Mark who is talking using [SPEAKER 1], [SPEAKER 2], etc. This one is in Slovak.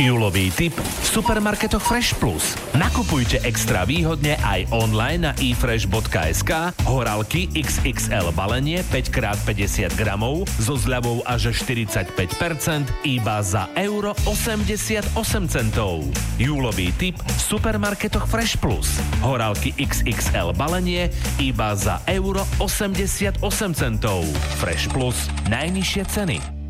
[SPEAKER 1] Júlový tip v supermarketoch Fresh Plus. Nakupujte extra výhodne aj online na efresh.sk horálky XXL balenie 5x50 gramov so zľavou až 45% iba za €88. Júlový tip v supermarketoch Fresh Plus. Horálky XXL balenie iba za €88. Fresh Plus. Najnižšie ceny.